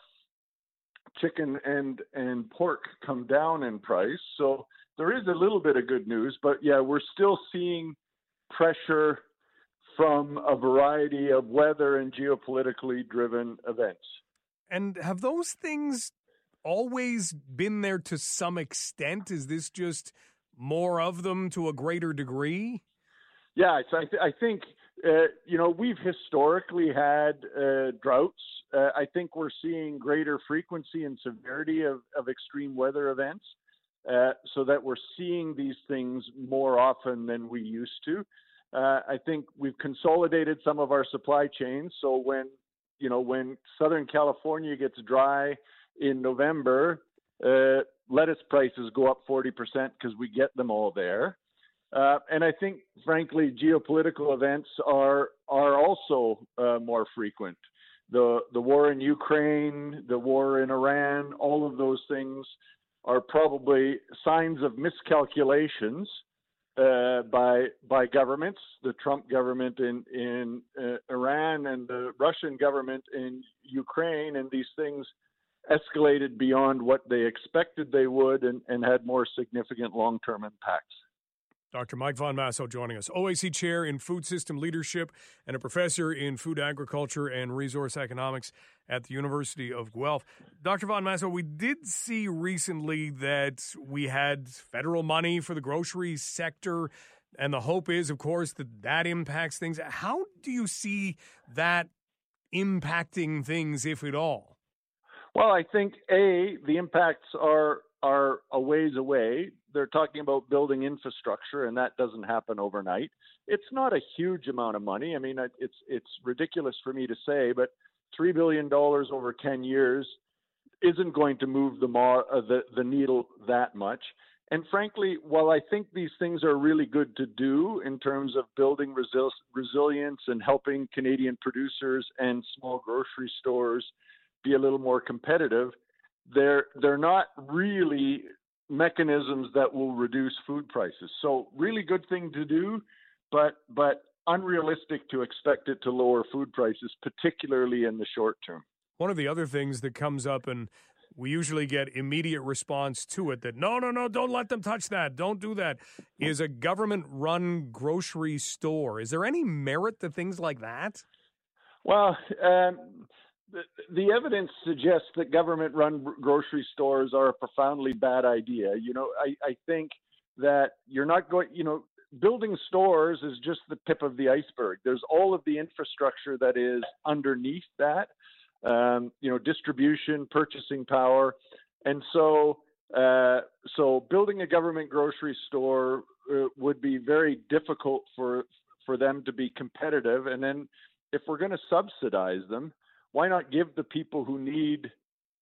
chicken and and pork come down in price. So there is a little bit of good news. But yeah, we're still seeing pressure from a variety of weather and geopolitically driven events. And have those things always been there to some extent? Is this just more of them to a greater degree? Yeah, it's, I, th- I think, uh, you know, we've historically had uh, droughts. Uh, I think we're seeing greater frequency and severity of, of extreme weather events, uh, so that we're seeing these things more often than we used to. Uh, I think we've consolidated some of our supply chains. So when, you know, when Southern California gets dry in November, uh, lettuce prices go up forty percent because we get them all there. Uh, and I think, frankly, geopolitical events are are also uh, more frequent. The the war in Ukraine, the war in Iran, all of those things are probably signs of miscalculations uh, by by governments. The Trump government in in uh, Iran and the Russian government in Ukraine, and these things escalated beyond what they expected they would, and, and had more significant long-term impacts. Doctor Mike Von Massow joining us, O A C Chair in Food System Leadership and a professor in Food Agriculture and Resource Economics at the University of Guelph. Doctor Von Massow, we did see recently that we had federal money for the grocery sector, and the hope is, of course, that that impacts things. How do you see that impacting things, if at all? Well, I think, A, the impacts are are a ways away. They're talking about building infrastructure, and that doesn't happen overnight. It's not a huge amount of money. I mean, it's it's ridiculous for me to say, but three billion dollars over ten years isn't going to move the, mo- uh, the the needle that much. And frankly, while I think these things are really good to do in terms of building resil- resilience and helping Canadian producers and small grocery stores be a little more competitive, they're they're not really mechanisms that will reduce food prices. So really good thing to do, but but unrealistic to expect it to lower food prices, particularly in the short term. One of the other things that comes up, and we usually get immediate response to it, that no, no, no, don't let them touch that, don't do that, is a government-run grocery store. Is there any merit to things like that? Well, um, The, the evidence suggests that government-run grocery stores are a profoundly bad idea. You know, I, I think that you're not going, you know, building stores is just the tip of the iceberg. There's all of the infrastructure that is underneath that, um, you know, distribution, purchasing power. And so, uh, so building a government grocery store uh, would be very difficult for, for them to be competitive. And then if we're going to subsidize them, why not give the people who need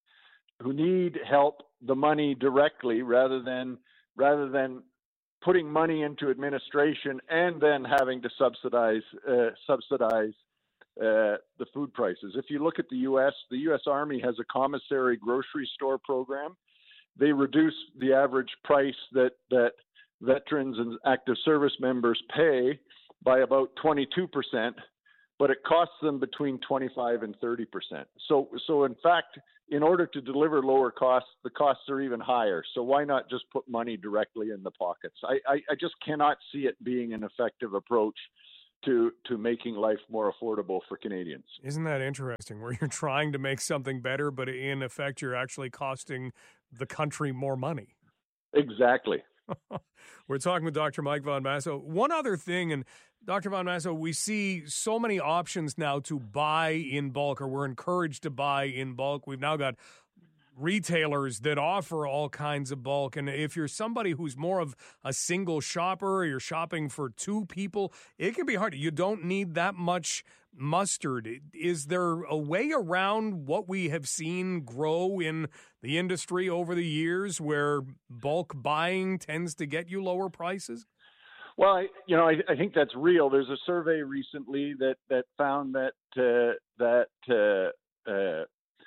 who need help the money directly, rather than rather than putting money into administration and then having to subsidize uh, subsidize uh, the food prices. If you look at the U S, the U S Army has a commissary grocery store program. They reduce the average price that, that veterans and active service members pay by about twenty-two percent, but it costs them between twenty-five and thirty percent. So, so in fact, in order to deliver lower costs, the costs are even higher. So why not just put money directly in the pockets? I, I, I just cannot see it being an effective approach to to making life more affordable for Canadians. Isn't that interesting, where you're trying to make something better, but in effect, you're actually costing the country more money? Exactly. We're talking with Doctor Mike Von Masso. One other thing, and Doctor Von Masso, we see so many options now to buy in bulk, or we're encouraged to buy in bulk. We've now got retailers that offer all kinds of bulk. And if you're somebody who's more of a single shopper, or you're shopping for two people, it can be hard. You don't need that much mustard. Is there a way around what we have seen grow in the industry over the years where bulk buying tends to get you lower prices? Well, I, you know, I, I think that's real. There's a survey recently that, that found that uh, that uh, uh,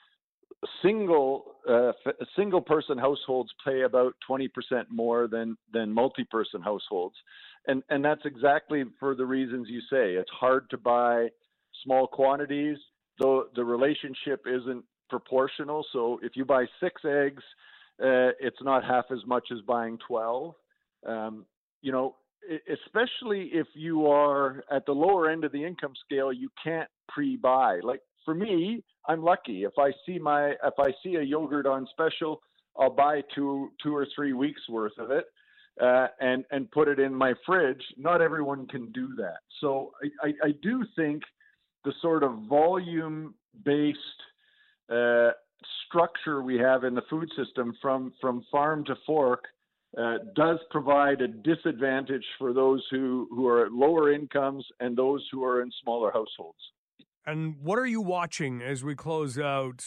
single uh, single person households pay about twenty percent more than than multi-person households, and and that's exactly for the reasons you say. It's hard to buy small quantities, though the relationship isn't proportional. So if you buy six eggs, uh, it's not half as much as buying twelve. Um, you know, especially if you are at the lower end of the income scale, you can't pre-buy. Like for me, I'm lucky. If I see my if I see a yogurt on special, I'll buy two two or three weeks worth of it uh, and and put it in my fridge. Not everyone can do that. So I, I, I do think the sort of volume-based uh, structure we have in the food system from from farm to fork uh, does provide a disadvantage for those who, who are at lower incomes and those who are in smaller households. And what are you watching as we close out,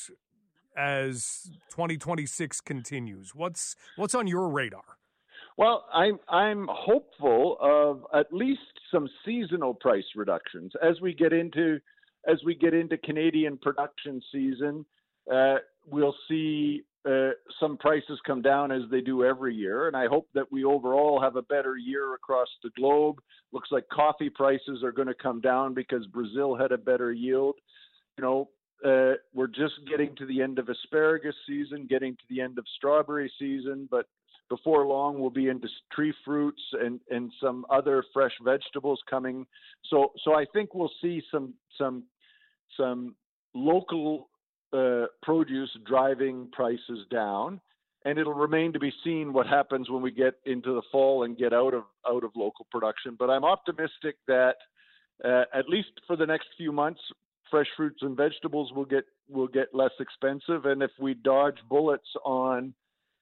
as twenty twenty-six continues? What's what's on your radar? Well, I'm I'm hopeful of at least some seasonal price reductions as we get into as we get into Canadian production season. Uh, we'll see uh, some prices come down as they do every year, and I hope that we overall have a better year across the globe. Looks like coffee prices are going to come down because Brazil had a better yield. You know, uh, we're just getting to the end of asparagus season, getting to the end of strawberry season, but before long, we'll be into tree fruits and, and some other fresh vegetables coming. So, so I think we'll see some some some local uh, produce driving prices down, and it'll remain to be seen what happens when we get into the fall and get out of out of local production. But I'm optimistic that uh, at least for the next few months, fresh fruits and vegetables will get will get less expensive, and if we dodge bullets on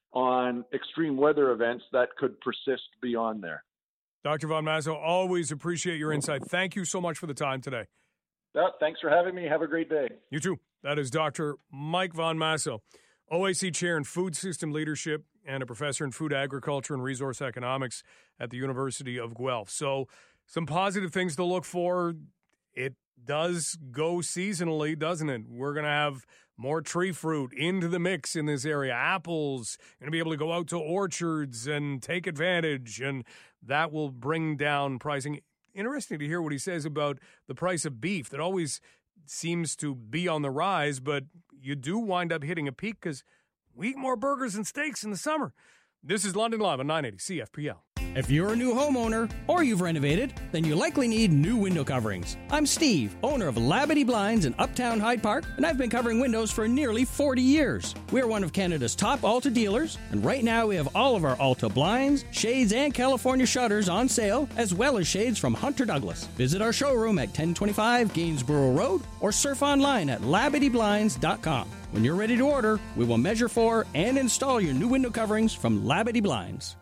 on extreme weather events, that could persist beyond there. Doctor Von Masso, always appreciate your insight. Thank you so much for the time today. Yeah, thanks for having me. Have a great day. You too. That is Doctor Mike Von Masso, O A C Chair in Food System Leadership and a professor in Food Agriculture and Resource Economics at the University of Guelph. So some positive things to look for. It does go seasonally, doesn't it? We're going to have more tree fruit into the mix in this area. Apples, going to be able to go out to orchards and take advantage, and that will bring down pricing. Interesting to hear what he says about the price of beef. That always seems to be on the rise, but you do wind up hitting a peak because we eat more burgers and steaks in the summer. This is London Live on nine eighty C F P L. If you're a new homeowner or you've renovated, then you likely need new window coverings. I'm Steve, owner of Labadee Blinds in Uptown Hyde Park, and I've been covering windows for nearly forty years. We're one of Canada's top Alta dealers, and right now we have all of our Alta blinds, shades, and California shutters on sale, as well as shades from Hunter Douglas. Visit our showroom at ten twenty-five Gainsborough Road or surf online at labadee blinds dot com. When you're ready to order, we will measure for and install your new window coverings from Labadee Blinds.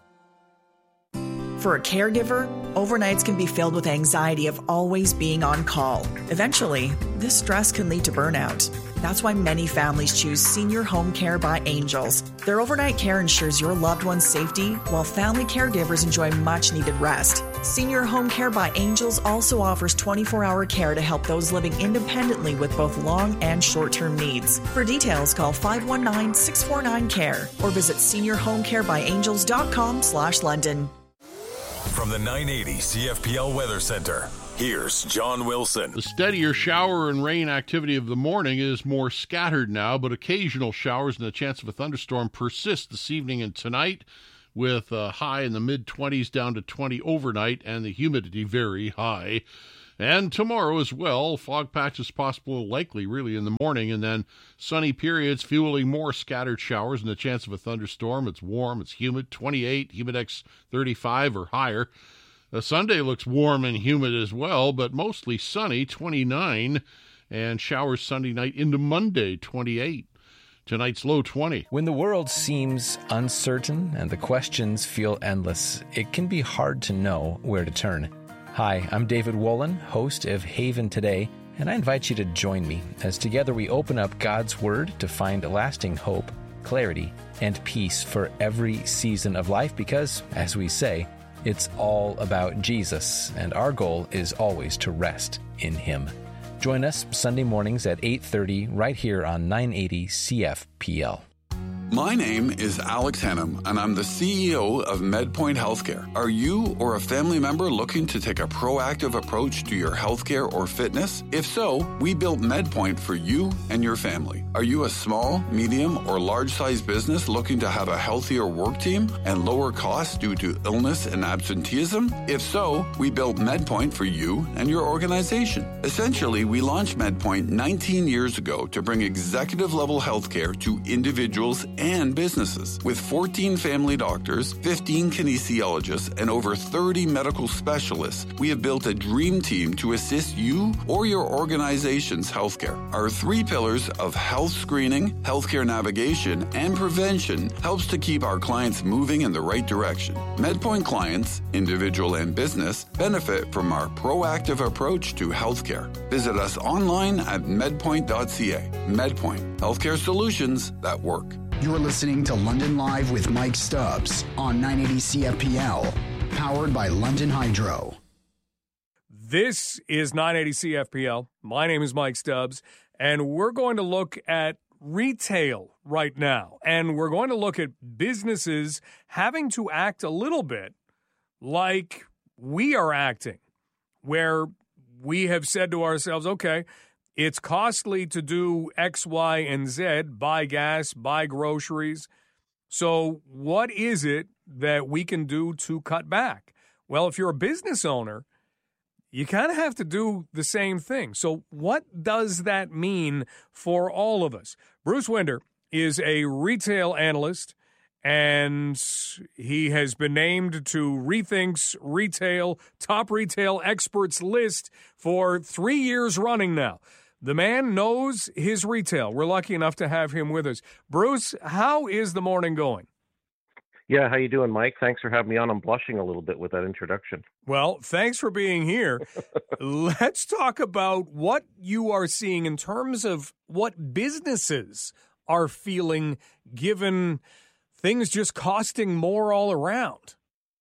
For a caregiver, overnights can be filled with anxiety of always being on call. Eventually, this stress can lead to burnout. That's why many families choose Senior Home Care by Angels. Their overnight care ensures your loved one's safety while family caregivers enjoy much-needed rest. Senior Home Care by Angels also offers twenty-four hour care to help those living independently with both long and short-term needs. For details, call five one nine, six four nine, C A R E or visit senior home care by angels dot com slash London. From the nine eighty C F P L Weather Center, here's John Wilson. The steadier shower and rain activity of the morning is more scattered now, but occasional showers and the chance of a thunderstorm persist this evening and tonight, with a high in the mid-twenties down to twenty overnight and the humidity very high. And tomorrow as well, fog patches possible likely really in the morning, and then sunny periods fueling more scattered showers and the chance of a thunderstorm. It's warm, it's humid, twenty-eight, humidex thirty-five or higher. Uh, Sunday looks warm and humid as well, but mostly sunny, twenty-nine, and showers Sunday night into Monday, twenty-eight. Tonight's low twenty. When the world seems uncertain and the questions feel endless, it can be hard to know where to turn. Hi, I'm David Wolin, host of Haven Today, and I invite you to join me as together we open up God's Word to find lasting hope, clarity, and peace for every season of life because, as we say, it's all about Jesus, and our goal is always to rest in Him. Join us Sunday mornings at eight thirty right here on nine eighty C F P L. My name is Alex Hennum, and I'm the C E O of MedPoint Healthcare. Are you or a family member looking to take a proactive approach to your healthcare or fitness? If so, we built MedPoint for you and your family. Are you a small, medium, or large-sized business looking to have a healthier work team and lower costs due to illness and absenteeism? If so, we built MedPoint for you and your organization. Essentially, we launched MedPoint nineteen years ago to bring executive-level healthcare to individuals and businesses. With fourteen family doctors, fifteen kinesiologists, and over thirty medical specialists, we have built a dream team to assist you or your organization's healthcare. Our three pillars of health screening, healthcare navigation, and prevention helps to keep our clients moving in the right direction. MedPoint clients, individual and business, benefit from our proactive approach to healthcare. Visit us online at medpoint dot c a. MedPoint, healthcare solutions that work. You're listening to London Live with Mike Stubbs on nine eighty C F P L, powered by London Hydro. This is nine eighty C F P L. My name is Mike Stubbs, and we're going to look at retail right now. And we're going to look at businesses having to act a little bit like we are acting, where we have said to ourselves, okay, it's costly to do X, Y, and Z, buy gas, buy groceries. So what is it that we can do to cut back? Well, if you're a business owner, you kind of have to do the same thing. So what does that mean for all of us? Bruce Winder is a retail analyst, and he has been named to Rethink's Retail Top Retail Experts list for three years running now. The man knows his retail. We're lucky enough to have him with us. Bruce, how is the morning going? Yeah, how you doing, Mike? Thanks for having me on. I'm blushing a little bit with that introduction. Well, thanks for being here. Let's talk about what you are seeing in terms of what businesses are feeling given things just costing more all around.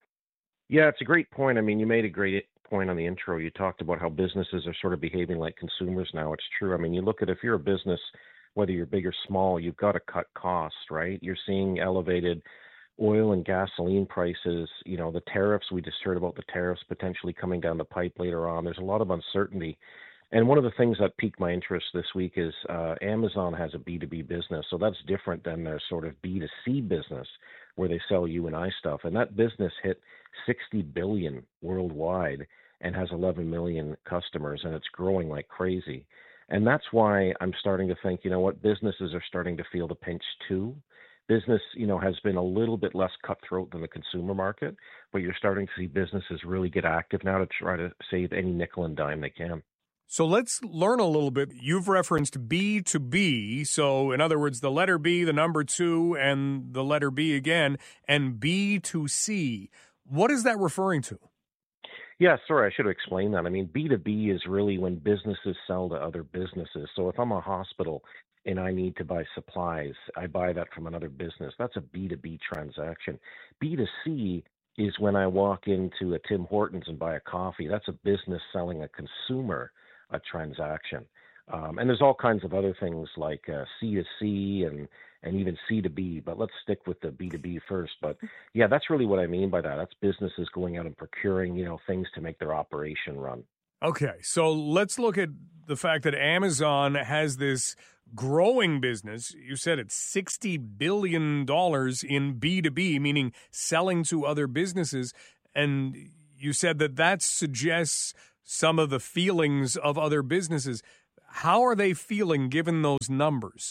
Yeah, it's a great point. I mean, you made a great point on the intro. You talked about how businesses are sort of behaving like consumers now. It's true. I mean, you look at if you're a business, whether you're big or small, you've got to cut costs, right? You're seeing elevated oil and gasoline prices, you know, the tariffs. We just heard about the tariffs potentially coming down the pipe later on. There's a lot of uncertainty. And one of the things that piqued my interest this week is uh, Amazon has a B two B business. So that's different than their sort of B two C business where they sell you and I stuff. And that business hit sixty billion dollars worldwide and has eleven million customers, and it's growing like crazy. And that's why I'm starting to think, you know what, businesses are starting to feel the pinch too. Business, you know, has been a little bit less cutthroat than the consumer market, but you're starting to see businesses really get active now to try to save any nickel and dime they can. So let's learn a little bit. You've referenced B to B. So in other words, the letter B, the number two, and the letter B again, and B to C. What is that referring to? Yeah, sorry, I should have explained that. I mean, B two B is really when businesses sell to other businesses. So if I'm a hospital and I need to buy supplies, I buy that from another business. That's a B two B transaction. B two C is when I walk into a Tim Hortons and buy a coffee. That's a business selling a consumer a transaction. Um, and there's all kinds of other things like uh, C to C and, and even C to B, but let's stick with the B to B first. But yeah, that's really what I mean by that. That's businesses going out and procuring, you know, things to make their operation run. Okay, so let's look at the fact that Amazon has this growing business. You said it's sixty billion dollars in B to B, meaning selling to other businesses. And you said that that suggests some of the feelings of other businesses. How are they feeling given those numbers?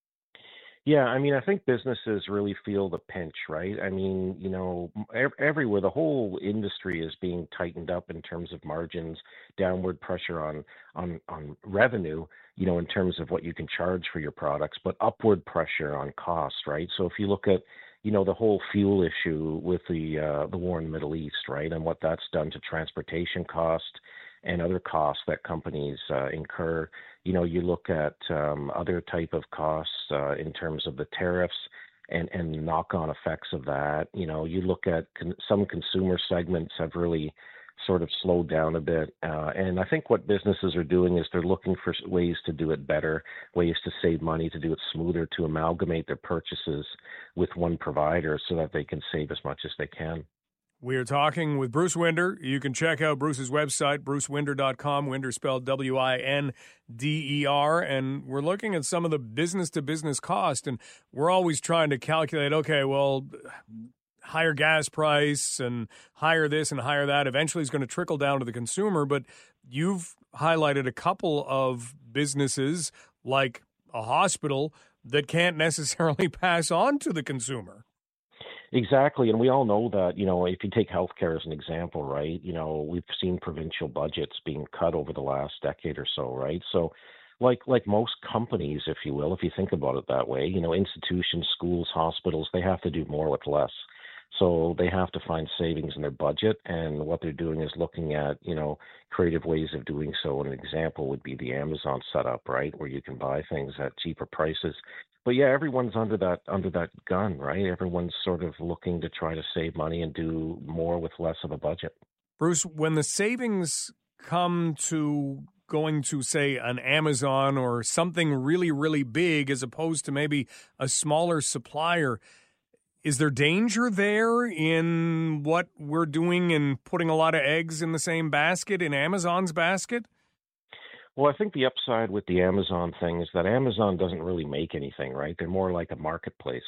Yeah, I mean, I think businesses really feel the pinch, right? I mean, you know, ev- everywhere, the whole industry is being tightened up in terms of margins, downward pressure on on on revenue, you know, in terms of what you can charge for your products, but upward pressure on cost, right? So if you look at, you know, the whole fuel issue with the uh, the war in the Middle East, right, and what that's done to transportation cost and other costs that companies uh, incur. You know, you look at um, other type of costs uh, in terms of the tariffs and, and knock-on effects of that. You know, you look at con- some consumer segments have really sort of slowed down a bit. Uh, and I think what businesses are doing is they're looking for ways to do it better, ways to save money, to do it smoother, to amalgamate their purchases with one provider so that they can save as much as they can. We are talking with Bruce Winder. You can check out Bruce's website, bruce winder dot com, Winder spelled W I N D E R, and we're looking at some of the business-to-business cost, and we're always trying to calculate, okay, well, higher gas price and higher this and higher that eventually is going to trickle down to the consumer, but you've highlighted a couple of businesses like a hospital that can't necessarily pass on to the consumer. Exactly. And we all know that, you know, if you take healthcare as an example, right, you know, we've seen provincial budgets being cut over the last decade or so, right? So like like most companies, if you will, if you think about it that way, you know, institutions, schools, hospitals, they have to do more with less. So they have to find savings in their budget. And what they're doing is looking at, you know, creative ways of doing so. An example would be the Amazon setup, right, where you can buy things at cheaper prices. But yeah, everyone's under that under that gun, right? Everyone's sort of looking to try to save money and do more with less of a budget. Bruce, when the savings come to going to, say, an Amazon or something really, really big as opposed to maybe a smaller supplier, is there danger there in what we're doing and putting a lot of eggs in the same basket, in Amazon's basket? Well, I think the upside with the Amazon thing is that Amazon doesn't really make anything, right? They're more like a marketplace.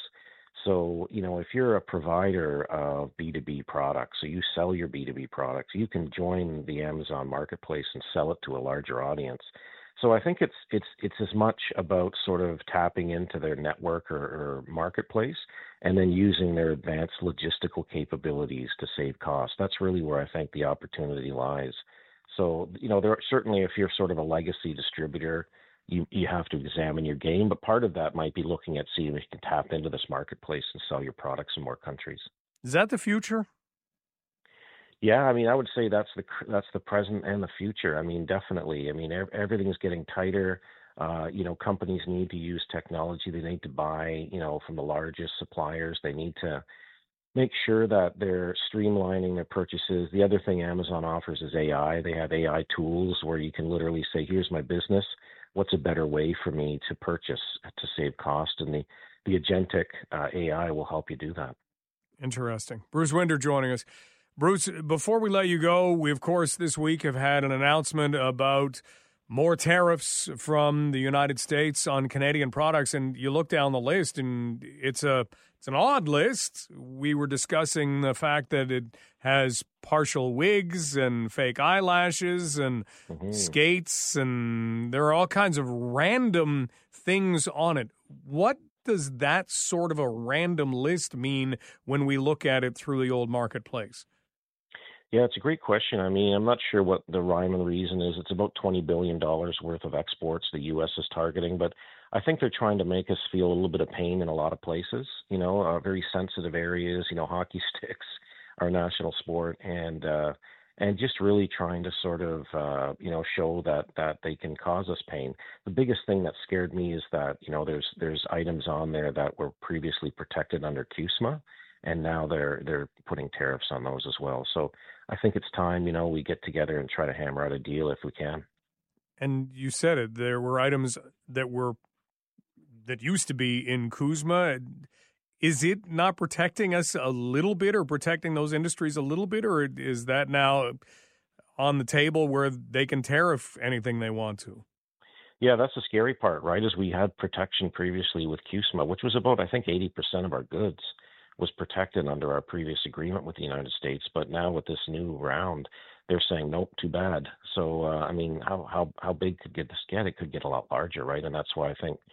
So, you know, if you're a provider of B two B products, so you sell your B two B products, you can join the Amazon marketplace and sell it to a larger audience. So I think it's it's it's as much about sort of tapping into their network or, or marketplace and then using their advanced logistical capabilities to save costs. That's really where I think the opportunity lies. So, you know, there are, certainly if you're sort of a legacy distributor, you, you have to examine your game, but part of that might be looking at seeing if you can tap into this marketplace and sell your products in more countries. Is that the future? Yeah, I mean, I would say that's the that's the present and the future. I mean, definitely. I mean, ev- everything's getting tighter. Uh, you know, companies need to use technology. They need to buy, you know, from the largest suppliers. They need to make sure that they're streamlining their purchases. The other thing Amazon offers is A I. They have A I tools where you can literally say, here's my business. What's a better way for me to purchase to save cost? And the, the agentic uh, A I will help you do that. Interesting. Bruce Winder joining us. Bruce, before we let you go, we, of course, this week have had an announcement about more tariffs from the United States on Canadian products. And you look down the list, and it's a it's an odd list. We were discussing the fact that it has partial wigs and fake eyelashes and mm-hmm. skates, and there are all kinds of random things on it. What does that sort of a random list mean when we look at it through the old marketplace? Yeah, it's a great question. I mean, I'm not sure what the rhyme and reason is. It's about twenty billion dollars worth of exports the U S is targeting, but I think they're trying to make us feel a little bit of pain in a lot of places, you know, uh, very sensitive areas. You know, hockey sticks, our national sport, and uh, and just really trying to sort of, uh, you know, show that that they can cause us pain. The biggest thing that scared me is that, you know, there's there's items on there that were previously protected under CUSMA. and now they're they're putting tariffs on those as well. So I think it's time, you know, we get together and try to hammer out a deal if we can. And you said it, there were items that were that used to be in CUSMA. Is it not protecting us a little bit, or protecting those industries a little bit, or is that now on the table where they can tariff anything they want to? Yeah, that's the scary part, right? Is we had protection previously with CUSMA, which was about, I think, eighty percent of our goods was protected under our previous agreement with the United States. But now with this new round, they're saying, nope, too bad. So, uh, I mean, how, how, how big could get this get? It could get a lot larger, right? And that's why I think